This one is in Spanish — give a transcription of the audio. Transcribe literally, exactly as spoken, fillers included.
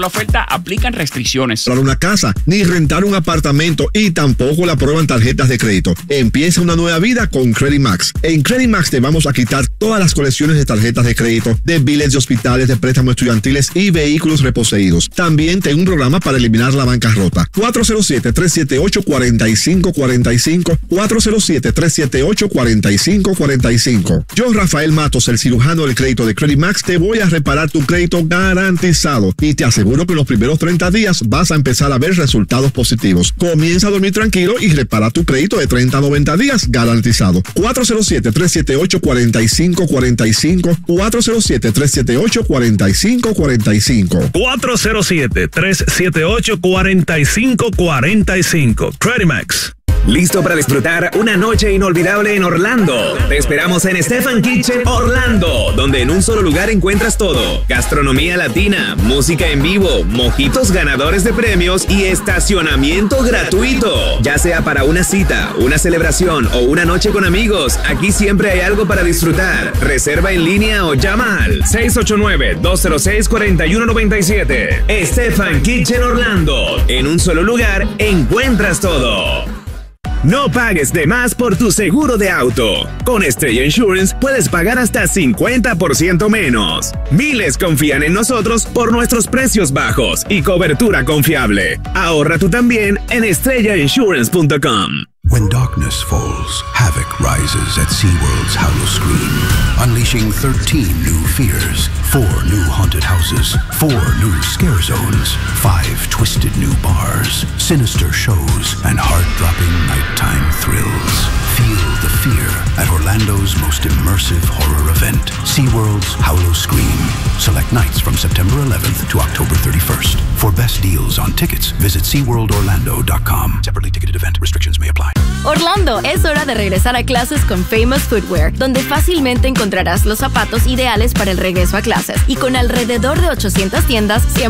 La oferta aplican restricciones. Para una casa, ni rentar un apartamento y tampoco la aprueban tarjetas de crédito. Empieza una nueva vida con Credit Max. En Credit Max te vamos a quitar todas las colecciones de tarjetas de crédito, de biles de hospitales, de préstamos estudiantiles y vehículos reposeídos. También tengo un programa para eliminar la bancarrota. cuatro cero siete, tres siete ocho, cuatro cinco cuatro cinco, cuatro cero siete, tres siete ocho, cuatro cinco cuatro cinco. Yo, Rafael Matos, el cirujano del crédito de Credit Max, te voy a reparar tu crédito garantizado y te aseguro que en los primeros treinta días vas a empezar a ver resultados positivos. Comienza a dormir tranquilo y repara tu crédito de treinta a noventa días garantizado. cuatro cero siete, tres siete ocho, cuatro cinco cuatro cinco, cuatro cero siete, tres siete ocho, cuatro cinco cuatro cinco. cuatro cero siete, tres siete ocho, cuatro cinco cuatro cinco. Credit Max. ¿Listo para disfrutar una noche inolvidable en Orlando? Te esperamos en Stefan Kitchen Orlando, donde en un solo lugar encuentras todo: gastronomía latina, música en vivo, mojitos ganadores de premios y estacionamiento gratuito. Ya sea para una cita, una celebración o una noche con amigos, aquí siempre hay algo para disfrutar. Reserva en línea o llama al seis ocho nueve, dos cero seis, cuatro uno nueve siete. Stefan Kitchen Orlando, en un solo lugar encuentras todo. No pagues de más por tu seguro de auto. Con Estrella Insurance puedes pagar hasta cincuenta por ciento menos. Miles confían en nosotros por nuestros precios bajos y cobertura confiable. Ahorra tú también en estrella insurance punto com. When darkness falls, havoc rises at SeaWorld's Howl-O-Scream, unleashing thirteen new fears, four new haunted houses, four new scare zones, five twisted new bars, sinister shows, and heart-dropping nighttime thrills. Feel the fear at Orlando's most immersive horror event, SeaWorld's Howl-O-Scream. Select nights from September eleventh to October thirty-first. For best deals on tickets, visit sea world orlando dot com. Separately ticketed event. Restrictions may apply. Orlando, es hora de regresar a clases con Famous Footwear, donde fácilmente encontrarás los zapatos ideales para el regreso a clases. Y con alrededor de ochocientas tiendas,